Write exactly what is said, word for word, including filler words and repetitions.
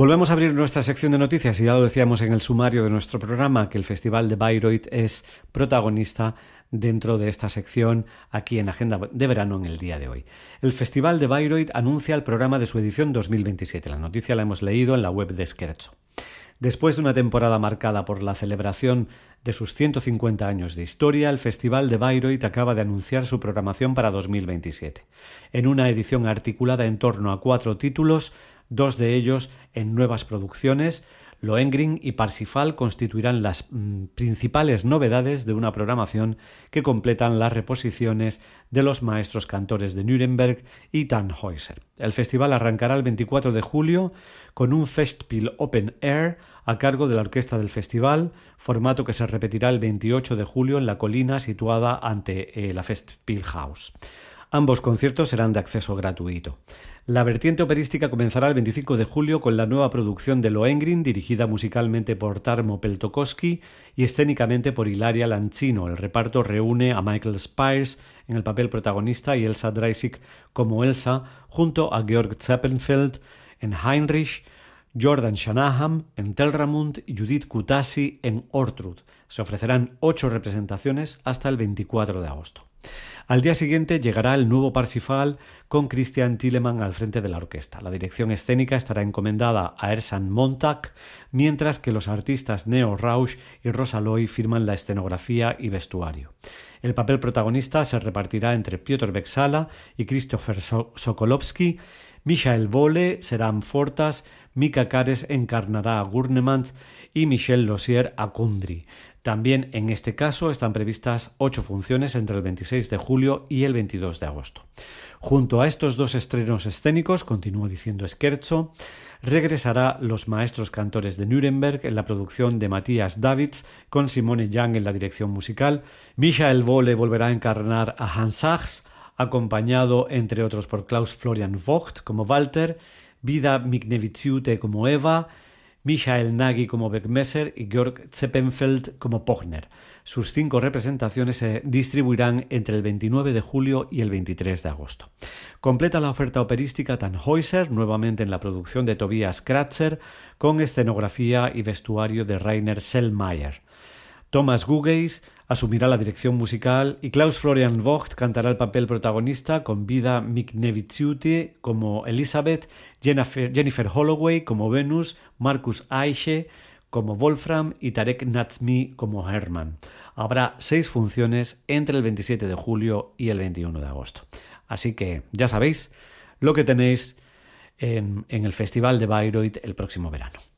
Volvemos a abrir nuestra sección de noticias y ya lo decíamos en el sumario de nuestro programa que el Festival de Bayreuth es protagonista dentro de esta sección aquí en Agenda de Verano en el día de hoy. El Festival de Bayreuth anuncia el programa de su edición dos mil veintisiete. La noticia la hemos leído en la web de Scherzo. Después de una temporada marcada por la celebración de sus ciento cincuenta años de historia, el Festival de Bayreuth acaba de anunciar su programación para dos mil veintisiete. En una edición articulada en torno a cuatro títulos, dos de ellos en nuevas producciones, Lohengrin y Parsifal constituirán las mm, principales novedades de una programación que completan las reposiciones de los maestros cantores de Nuremberg y Tannhäuser. El festival arrancará el veinticuatro de julio con un Festspiel Open Air a cargo de la orquesta del festival, formato que se repetirá el veintiocho de julio en la colina situada ante eh, la Festspielhaus. Ambos conciertos serán de acceso gratuito. La vertiente operística comenzará el veinticinco de julio con la nueva producción de Lohengrin, dirigida musicalmente por Tarmo Peltokoski y escénicamente por Ilaria Lancino. El reparto reúne a Michael Spires en el papel protagonista y Elsa Dreisig como Elsa, junto a Georg Zappenfeld en Heinrich, Jordan Shanahan en Telramund y Judith Kutasi en Ortrud. Se ofrecerán ocho representaciones hasta el veinticuatro de agosto. Al día siguiente llegará el nuevo Parsifal con Christian Thielemann al frente de la orquesta. La dirección escénica estará encomendada a Ersan Montag, mientras que los artistas Neo Rausch y Rosa Loy firman la escenografía y vestuario. El papel protagonista se repartirá entre Piotr Beksala y Krzysztof Sokolowski. Michael Vole será Fortas, Mika Kares encarnará a Gurnemans y Michel Losier a Kundry. También en este caso están previstas ocho funciones entre el veintiséis de julio y el veintidós de agosto. Junto a estos dos estrenos escénicos, continúa diciendo Scherzo, regresará Los Maestros Cantores de Nuremberg en la producción de Matthias Davids con Simone Young en la dirección musical. Michael Vole volverá a encarnar a Hans Sachs, acompañado entre otros por Klaus Florian Vogt como Walter, Vida Miknevičiūtė como Eva, Michael Nagy como Beckmesser y Georg Zeppenfeld como Pogner. Sus cinco representaciones se distribuirán entre el veintinueve de julio y el veintitrés de agosto. Completa la oferta operística Tannhäuser, nuevamente en la producción de Tobias Kratzer, con escenografía y vestuario de Rainer Sellmayer. Thomas Gugeis asumirá la dirección musical y Klaus Florian Vogt cantará el papel protagonista con Vida Miknevičiūtė como Elizabeth, Jennifer, Jennifer Holloway como Venus, Markus Eiche como Wolfram y Tarek Nazmi como Hermann. Habrá seis funciones entre el veintisiete de julio y el veintiuno de agosto. Así que ya sabéis lo que tenéis en, en el Festival de Bayreuth el próximo verano.